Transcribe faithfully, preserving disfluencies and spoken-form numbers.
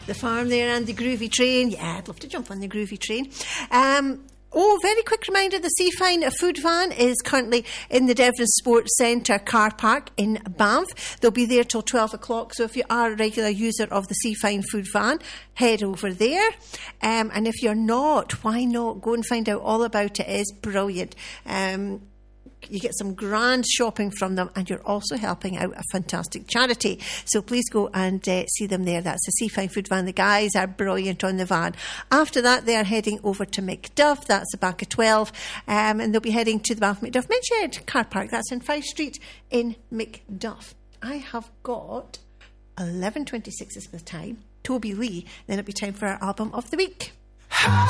the farm there and the Groovy Train. Yeah, I'd love to jump on the Groovy Train. Um... Oh, very quick reminder, the Seafine Food Van is currently in the Devon Sports Centre car park in Banff. They'll be there till twelve o'clock, so if you are a regular user of the Seafine Food Van, head over there. Um, and if you're not, why not? Go and find out all about it. It is brilliant. Um, you get some grand shopping from them, and you're also helping out a fantastic charity. So please go and uh, see them there. That's the Seafine Food Van. The guys are brilliant on the van. After that, they are heading over to Macduff. That's the back of twelve. Um, and they'll be heading to the Banff Macduff Minshed car park. That's in Fife Street in Macduff. I have got eleven twenty-six is the time. Toby Lee. Then it'll be time for our album of the week.